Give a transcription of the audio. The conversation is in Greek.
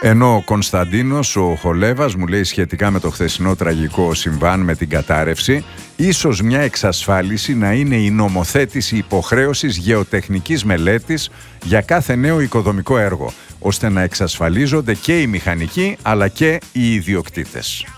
Ενώ ο Κωνσταντίνος, ο Χολέβας, μου λέει σχετικά με το χθεσινό τραγικό συμβάν με την κατάρρευση, ίσως μια εξασφάλιση να είναι η νομοθέτηση υποχρέωσης γεωτεχνικής μελέτης για κάθε νέο οικοδομικό έργο, ώστε να εξασφαλίζονται και οι μηχανικοί αλλά και οι ιδιοκτήτες.